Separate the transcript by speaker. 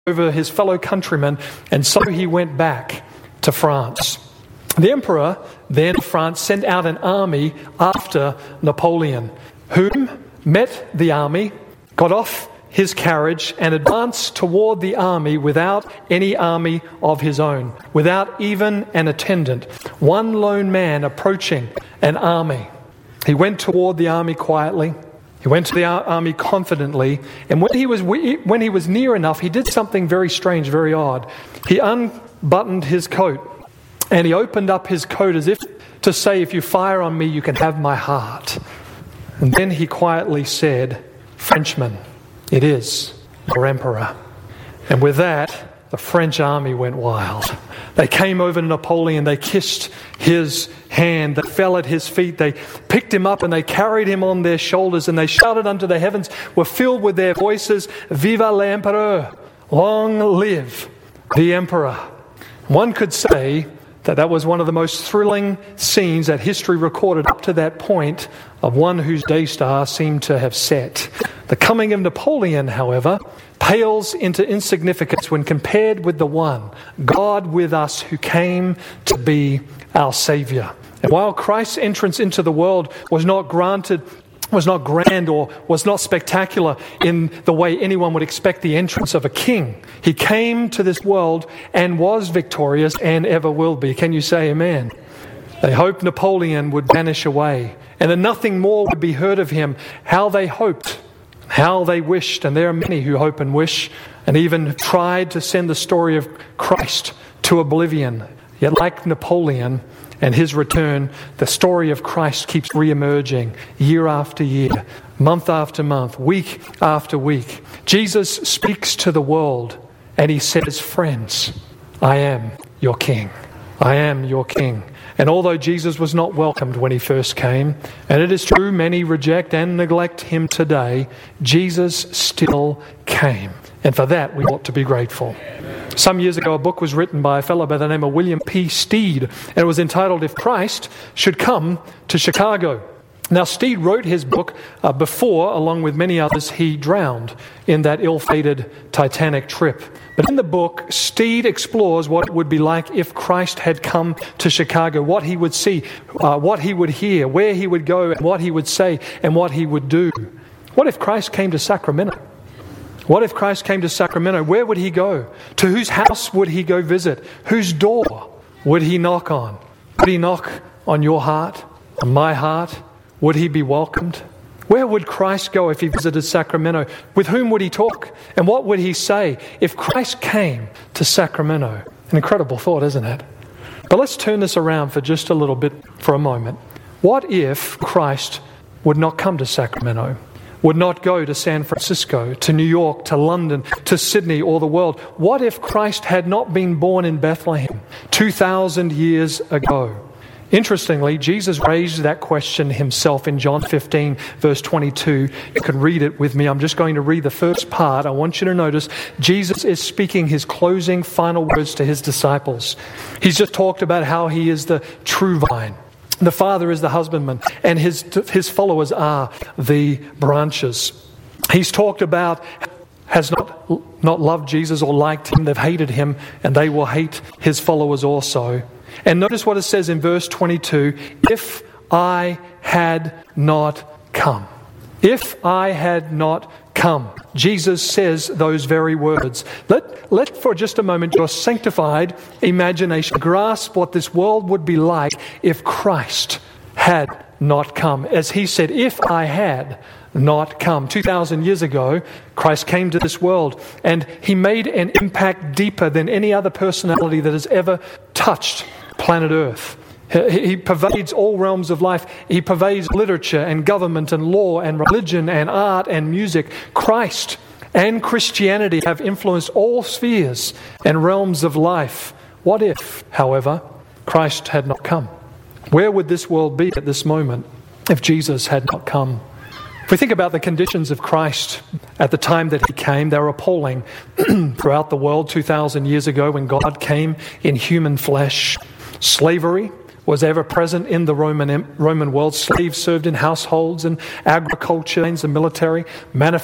Speaker 1: over his fellow countrymen, and so he went back to France. The emperor then of France sent out an army after Napoleon, whom met the army, got off his carriage and advanced toward the army without any army of his own, without even an attendant, one lone man approaching an army. He went toward the army quietly. He went to the army confidently, and when he was near enough, he did something very strange, very odd. He unbuttoned his coat, and he opened up his coat as if to say, "If you fire on me, you can have my heart." And then he quietly said, "Frenchman, it is your emperor." And with that, the French army went wild. They came over to Napoleon, they kissed his hand, they fell at his feet, they picked him up and they carried him on their shoulders, and they shouted unto the heavens, were filled with their voices, "Viva l'Empereur! Long live the Emperor!" One could say that was one of the most thrilling scenes that history recorded up to that point of one whose day star seemed to have set. The coming of Napoleon, however, pales into insignificance when compared with the one, God with us, who came to be our Saviour. And while Christ's entrance into the world was not grand or was not spectacular in the way anyone would expect the entrance of a king, he came to this world and was victorious and ever will be. Can you say amen? They hoped Napoleon would vanish away and that nothing more would be heard of him. How they hoped, how they wished, and there are many who hope and wish and even tried to send the story of Christ to oblivion. Yet like Napoleon and his return, the story of Christ keeps re-emerging year after year, month after month, week after week. Jesus speaks to the world and he says, "Friends, I am your King. I am your King." And although Jesus was not welcomed when he first came, and it is true many reject and neglect him today, Jesus still came. And for that we ought to be grateful. Some years ago, a book was written by a fellow by the name of William P. Steed, and it was entitled, "If Christ Should Come to Chicago." Now, Steed wrote his book before, along with many others, he drowned in that ill-fated Titanic trip. But in the book, Steed explores what it would be like if Christ had come to Chicago, what he would see, what he would hear, where he would go, and what he would say, and what he would do. What if Christ came to Sacramento? What if Christ came to Sacramento? Where would he go? To whose house would he go visit? Whose door would he knock on? Would he knock on your heart, on my heart? Would he be welcomed? Where would Christ go if he visited Sacramento? With whom would he talk? And what would he say if Christ came to Sacramento? An incredible thought, isn't it? But let's turn this around for just a little bit for a moment. What if Christ would not come to Sacramento? Would not go to San Francisco, to New York, to London, to Sydney, or the world? What if Christ had not been born in Bethlehem 2,000 years ago? Interestingly, Jesus raised that question himself in John 15, verse 22. You can read it with me. I'm just going to read the first part. I want you to notice Jesus is speaking his closing final words to his disciples. He's just talked about how he is the true vine. The Father is the husbandman, and his followers are the branches. He's talked about has not loved Jesus or liked him. They've hated him, and they will hate his followers also. And notice what it says in verse 22, "If I had not come." If I had not come. Jesus says those very words. Let for just a moment your sanctified imagination grasp what this world would be like if Christ had not come. As he said, "If I had not come." 2,000 years ago, Christ came to this world and he made an impact deeper than any other personality that has ever touched planet Earth. He pervades all realms of life. He pervades literature and government and law and religion and art and music. Christ and Christianity have influenced all spheres and realms of life. What if, however, Christ had not come? Where would this world be at this moment if Jesus had not come? If we think about the conditions of Christ at the time that he came, they were appalling throughout the world 2,000 years ago when God came in human flesh. Slavery was ever present in the Roman world. Slaves served in households and agriculture and military.